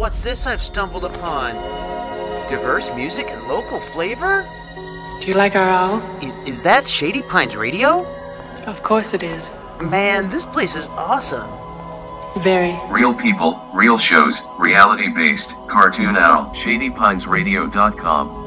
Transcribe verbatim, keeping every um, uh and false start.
What's this I've stumbled upon? Diverse music and local flavor? Do you like our owl? I- is that Shady Pines Radio? Of course it is. Man, this place is awesome. Very. Real people, real shows, reality-based, Cartoon Owl, shady pines radio dot com.